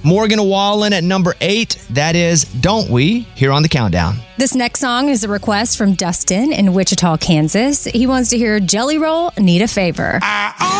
Morgan Wallen at number 8. That is Don't We, here on the countdown. This next song is a request from Dustin in Wichita, Kansas. He wants to hear Jelly Roll, Need a Favor.